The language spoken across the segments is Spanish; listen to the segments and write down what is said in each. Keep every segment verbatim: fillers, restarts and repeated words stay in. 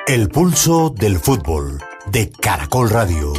El pulso del fútbol de Caracol Radio.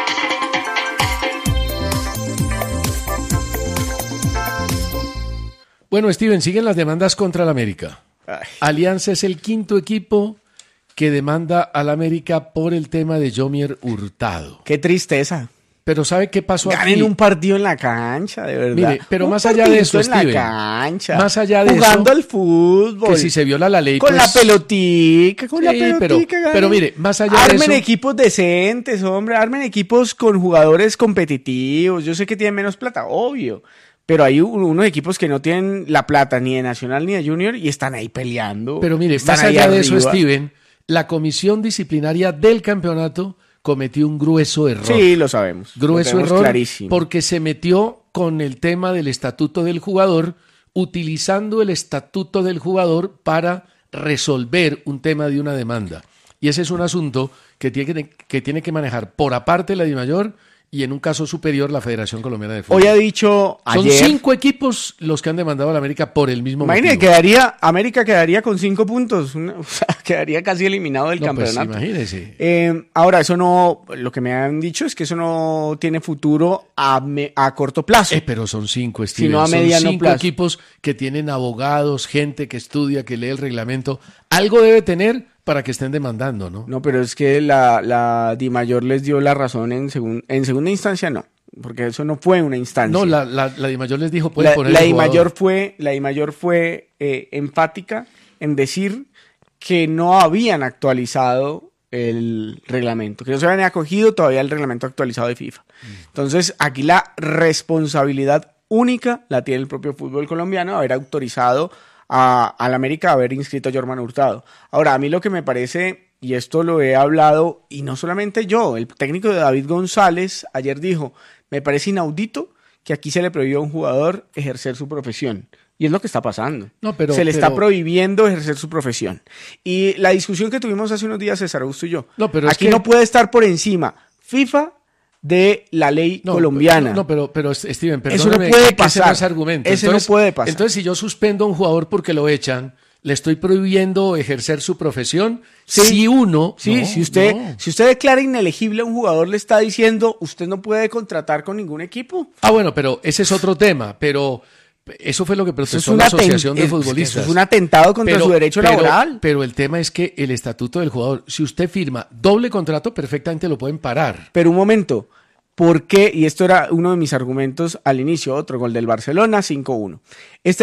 Bueno, Steven, siguen las demandas contra el América. Ay. Alianza es el quinto equipo que demanda al América por el tema de Yomier Hurtado. Qué tristeza. Pero ¿sabe qué pasó Ganen aquí? Ganen un partido en la cancha, de verdad. Mire, pero un más allá de eso, en Steven, la cancha, más allá de jugando eso, al fútbol, que si se viola la ley, con pues, la pelotica, con sí, la pelotica. Pero, pero mire, más allá armen de eso, equipos decentes, hombre, armen equipos con jugadores competitivos. Yo sé que tienen menos plata, obvio. Pero hay unos equipos que no tienen la plata ni de Nacional ni de Junior y están ahí peleando. Pero mire, más allá de eso, Steven, la comisión disciplinaria del campeonato cometió un grueso error. Sí, lo sabemos. Grueso lo error clarísimo. Porque se metió con el tema del estatuto del jugador, utilizando el estatuto del jugador para resolver un tema de una demanda. Y ese es un asunto que tiene que, que, tiene que manejar por aparte la DIMAYOR y en un caso superior la Federación Colombiana de Fútbol. Hoy ha dicho Son ayer, cinco equipos los que han demandado a la América por el mismo imagínate, motivo. quedaría, América quedaría con cinco puntos, una, o sea, quedaría casi eliminado del no, campeonato. Pues, imagínese. Eh, ahora, eso no, lo que me han dicho es que eso no tiene futuro a, me, a corto plazo. Eh, pero son cinco, Steven. Sino a mediano son cinco plazo. equipos que tienen abogados, gente que estudia, que lee el reglamento. Algo debe tener para que estén demandando, ¿no? No, pero es que la, la DIMAYOR les dio la razón en, segun, en segunda instancia, no. Porque eso no fue una instancia. No, la, la, la DIMAYOR les dijo, pueden la, poner la el DIMAYOR fue, la DIMAYOR fue eh, enfática en decir que no habían actualizado el reglamento, que no se habían acogido todavía el reglamento actualizado de FIFA. Mm. Entonces, aquí la responsabilidad única la tiene el propio fútbol colombiano, haber autorizado a, a la América a haber inscrito a Yomier Hurtado. Ahora, a mí lo que me parece, y esto lo he hablado, y no solamente yo, el técnico de David González ayer dijo, me parece inaudito que aquí se le prohíba a un jugador ejercer su profesión. Y es lo que está pasando. No, pero, se le pero... está prohibiendo ejercer su profesión. Y la discusión que tuvimos hace unos días, César Augusto y yo, no, pero aquí es que... no puede estar por encima FIFA de la ley no, colombiana. No, no, pero, pero Steven, perdóname, eso no puede que pasar. Ese no es argumento. Ese entonces, no puede pasar. Entonces, si yo suspendo a un jugador porque lo echan, ¿le estoy prohibiendo ejercer su profesión? Sí, si uno... Sí, no, si usted no. si usted declara inelegible a un jugador, le está diciendo, usted no puede contratar con ningún equipo. Ah, bueno, pero ese es otro tema, pero... Eso fue lo que protestó es la Asociación de es, Futbolistas. Eso es un atentado contra pero, su derecho pero, laboral. Pero el tema es que el estatuto del jugador, si usted firma doble contrato, perfectamente lo pueden parar. Pero un momento, ¿por qué? Y esto era uno de mis argumentos al inicio, otro gol del Barcelona, cinco uno. Este